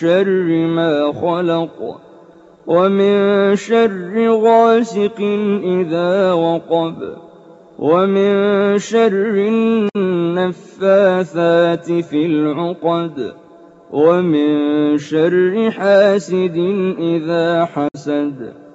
شر ما خلق ومن شر غاسق إذا وقب ومن شر النفاثات في العقد ومن شر حاسد إذا حسد